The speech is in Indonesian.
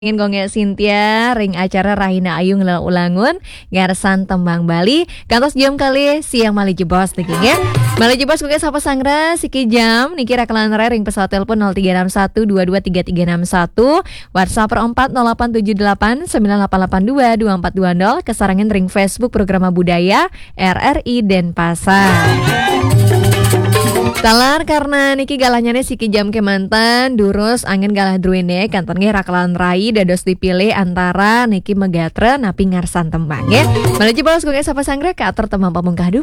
Ingin gongnya Cynthia, ring acara Rahina Ayu ulangun, Garsan Tembang Bali, kantos jam kali siang Mali Jebos nih ya. Mali Jebos kuke sapa sangra siki jam niki rakalan ring pesawat telepon 0361223361, WhatsApp 04087898822420, kesarangan ring Facebook Programa Budaya RRI Denpasar. Talar karena niki galahnya siki jam kemantan durus angin galah druine kantonnya rakalan rai dados dipilih antara niki megatra napi ngarsan tembang ya. Menuju bos gue sapa sanggra ke atur temang pamungkah